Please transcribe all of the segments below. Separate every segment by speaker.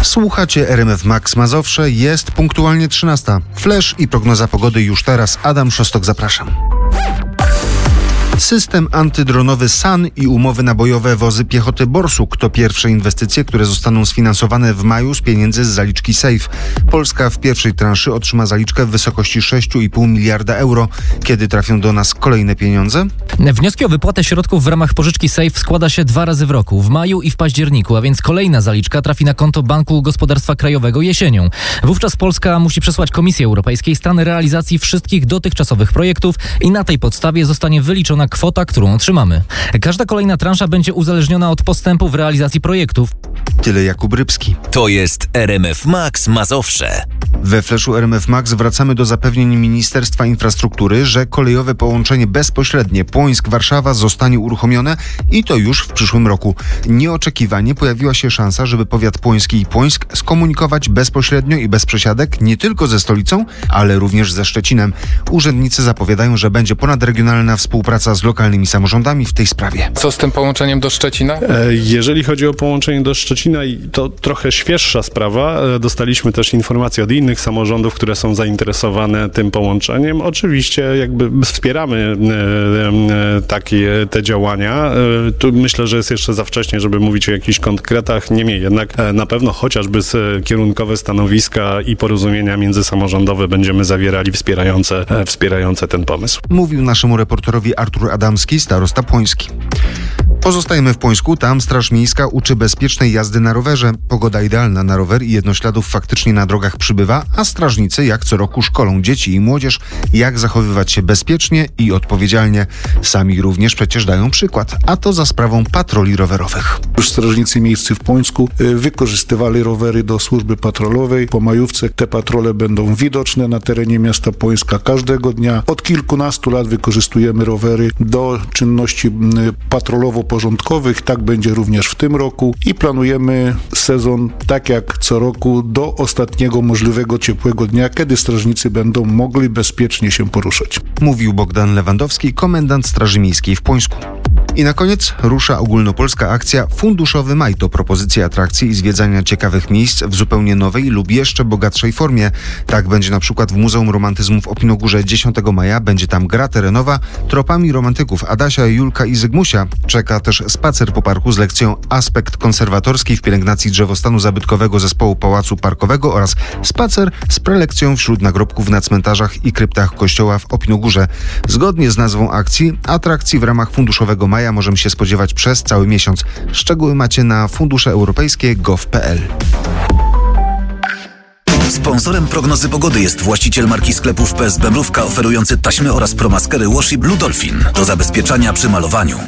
Speaker 1: Słuchacie RMF Max Mazowsze, jest punktualnie 13. Flash i prognoza pogody już teraz. Adam Szostok, zapraszam. System antydronowy SAN i umowy nabojowe wozy piechoty Borsuk to pierwsze inwestycje, które zostaną sfinansowane w maju z pieniędzy z zaliczki SAFE. Polska w pierwszej transzy otrzyma zaliczkę w wysokości 6,5 miliarda euro. Kiedy trafią do nas kolejne pieniądze?
Speaker 2: Wnioski o wypłatę środków w ramach pożyczki SAFE składa się 2 razy w roku, w maju i w październiku, a więc kolejna zaliczka trafi na konto Banku Gospodarstwa Krajowego jesienią. Wówczas Polska musi przesłać Komisji Europejskiej stan realizacji wszystkich dotychczasowych projektów i na tej podstawie zostanie wyliczona kwota, którą otrzymamy. Każda kolejna transza będzie uzależniona od postępu w realizacji projektów.
Speaker 1: Tyle Jakub Rybski.
Speaker 3: To jest RMF Max Mazowsze.
Speaker 1: We Flashu RMF Max wracamy do zapewnień Ministerstwa Infrastruktury, że kolejowe połączenie bezpośrednie Płońsk-Warszawa zostanie uruchomione i to już w przyszłym roku. Nieoczekiwanie pojawiła się szansa, żeby powiat płoński i Płońsk skomunikować bezpośrednio i bez przesiadek nie tylko ze stolicą, ale również ze Szczecinem. Urzędnicy zapowiadają, że będzie ponadregionalna współpraca z lokalnymi samorządami w tej sprawie.
Speaker 4: Co z tym połączeniem do Szczecina?
Speaker 5: Jeżeli chodzi o połączenie do Szczecina, to trochę świeższa sprawa. Dostaliśmy też informacje od innych samorządów, które są zainteresowane tym połączeniem. Oczywiście wspieramy te działania. Tu myślę, że jest jeszcze za wcześnie, żeby mówić o jakichś konkretach. Niemniej jednak na pewno chociażby kierunkowe stanowiska i porozumienia międzysamorządowe będziemy zawierali wspierające ten pomysł.
Speaker 1: Mówił naszemu reporterowi Artur Adamski, starosta płoński. Pozostajemy w Płońsku, tam Straż Miejska uczy bezpiecznej jazdy na rowerze. Pogoda idealna na rower i jednośladów faktycznie na drogach przybywa, a strażnicy jak co roku szkolą dzieci i młodzież, jak zachowywać się bezpiecznie i odpowiedzialnie. Sami również przecież dają przykład, a to za sprawą patroli rowerowych.
Speaker 6: Już strażnicy miejscy w Płońsku wykorzystywali rowery do służby patrolowej. Po majówce te patrole będą widoczne na terenie miasta Płońska każdego dnia. Od kilkunastu lat wykorzystujemy rowery do czynności patrolowo-porządkowych. Tak będzie również w tym roku i planujemy sezon tak jak co roku do ostatniego możliwego ciepłego dnia, kiedy strażnicy będą mogli bezpiecznie się poruszać.
Speaker 1: Mówił Bogdan Lewandowski, komendant Straży Miejskiej w Płońsku. I na koniec rusza ogólnopolska akcja Funduszowy Maj. To propozycje atrakcji i zwiedzania ciekawych miejsc w zupełnie nowej lub jeszcze bogatszej formie. Tak będzie na przykład w Muzeum Romantyzmu w Opinogórze 10 maja. Będzie tam gra terenowa tropami romantyków Adasia, Julka i Zygmusia. Czeka też spacer po parku z lekcją Aspekt konserwatorski w pielęgnacji drzewostanu zabytkowego zespołu Pałacu Parkowego oraz spacer z prelekcją wśród nagrobków na cmentarzach i kryptach kościoła w Opinogórze. Zgodnie z nazwą akcji, atrakcji w ramach Funduszowego Maja możemy się spodziewać przez cały miesiąc. Szczegóły macie na funduszeeuropejskie.gov.pl.
Speaker 3: Sponsorem prognozy pogody jest właściciel marki sklepów PSB Mrówka, oferujący taśmy oraz promaskery Washi Blue Dolphin do zabezpieczania przy malowaniu.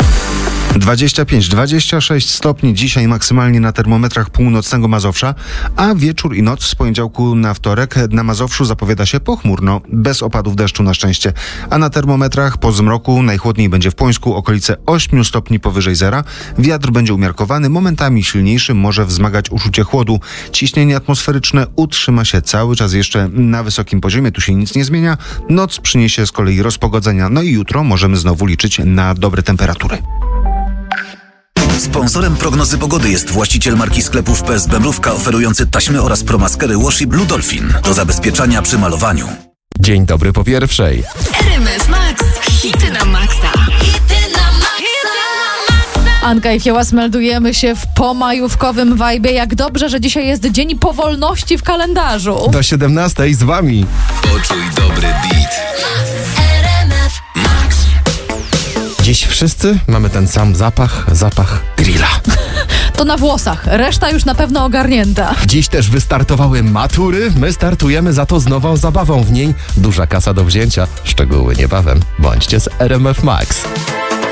Speaker 1: 25-26 stopni dzisiaj maksymalnie na termometrach północnego Mazowsza, a wieczór i noc z poniedziałku na wtorek na Mazowszu zapowiada się pochmurno, bez opadów deszczu na szczęście. A na termometrach po zmroku najchłodniej będzie w Płońsku, okolice 8 stopni powyżej zera. Wiatr będzie umiarkowany, momentami silniejszy, może wzmagać uczucie chłodu. Ciśnienie atmosferyczne utrzyma się cały czas jeszcze na wysokim poziomie, tu się nic nie zmienia. Noc przyniesie z kolei rozpogodzenia, no i jutro możemy znowu liczyć na dobre temperatury.
Speaker 3: Sponsorem prognozy pogody jest właściciel marki sklepów PSB Mrówka, oferujący taśmy oraz promaskery Washi Blue Dolphin do zabezpieczania przy malowaniu.
Speaker 7: Dzień dobry po pierwszej.
Speaker 8: RMF Max. Hity na maksa.
Speaker 9: Anka i Fiełas, meldujemy się w pomajówkowym wajbie. Jak dobrze, że dzisiaj jest Dzień Powolności w kalendarzu.
Speaker 7: Do 17 z wami.
Speaker 3: Poczuj dobry beat. Max.
Speaker 7: Dziś wszyscy mamy ten sam zapach grilla.
Speaker 9: To na włosach, reszta już na pewno ogarnięta.
Speaker 7: Dziś też wystartowały matury, my startujemy za to z nową zabawą. W niej duża kasa do wzięcia. Szczegóły niebawem. Bądźcie z RMF Max.